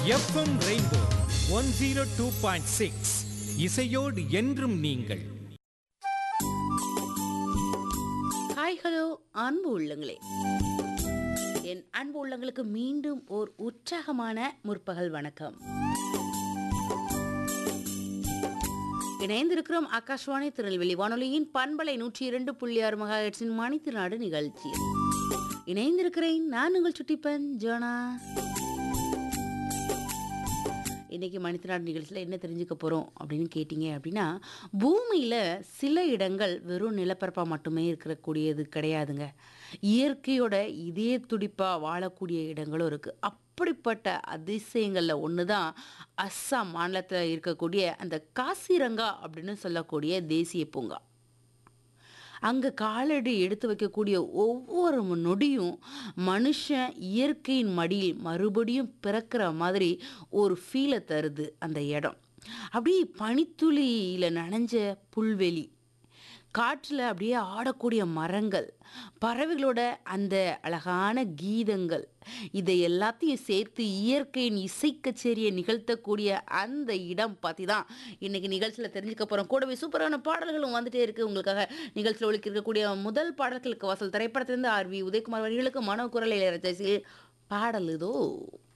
FM rainbow 102.6 இசையோடு என்றும் நீங்கள். ஹாய் ஹலோ அன்பு உள்ளங்களே, என் அன்பு உள்ளங்களுக்கு மீண்டும் ஓர் உற்சாகமான முற்பகல் வணக்கம். இணைந்திருக்கிறோம் ஆகாஷ்வாணி திருநெல்வேலி வானொலியின் பண்பலை 102.6 மெகாஹெர்ட்ஸின் மணித்திருநாடு நிகழ்ச்சியில். இணைந்திருக்கிறேன் நான் உங்கள் சுட்டிப்பன் ஜோனா. இன்றைக்கி மணித்திருநாடு நிகழ்ச்சியில் என்ன தெரிஞ்சுக்க போகிறோம் அப்படின்னு கேட்டிங்க அப்படின்னா, பூமியில் சில இடங்கள் வெறும் நிலப்பரப்பாக மட்டுமே இருக்கக்கூடியது கிடையாதுங்க. இயற்கையோட இதய துடிப்பாக வாழக்கூடிய இடங்களும் இருக்குது. அப்படிப்பட்ட அதிசயங்களில் ஒன்று தான் அஸ்ஸாம் மாநிலத்தில் இருக்கக்கூடிய அந்த காசிரங்கா அப்படின்னு சொல்லக்கூடிய தேசிய பூங்கா. அங்கே காலடி எடுத்து வைக்கக்கூடிய ஒவ்வொரு நொடியும் மனுஷன் இயற்கையின் மடியில் மறுபடியும் பிறக்கிற மாதிரி ஒரு ஃபீலை தருது அந்த இடம். அப்படியே பனித்துளியில் நனைஞ்ச புல்வெளி, காற்றில் அப்படியே ஆடக்கூடிய மரங்கள், பறவைகளோட அந்த அழகான கீதங்கள், இதை எல்லாத்தையும் சேர்த்து இயற்கையின் இசை கச்சேரியை நிகழ்த்தக்கூடிய அந்த இடம் பற்றி தான் இன்றைக்கி நிகழ்ச்சியில் தெரிஞ்சுக்க போகிறோம். கூடவே சூப்பரான பாடல்களும் வந்துட்டே இருக்குது உங்களுக்காக. நிகழ்ச்சியில் ஒழிக்க இருக்கக்கூடிய முதல் பாடல்களுக்கு வாசல் திரைப்படத்திலிருந்து ஆர்வி உதயகுமார் வரிகளுக்கு மனோ குரல் இளையராஜா பாடல் இதோ.